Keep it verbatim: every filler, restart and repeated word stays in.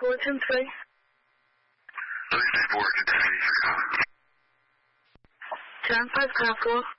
Fullerton three. Thursday, Morgan, City. John five, car four.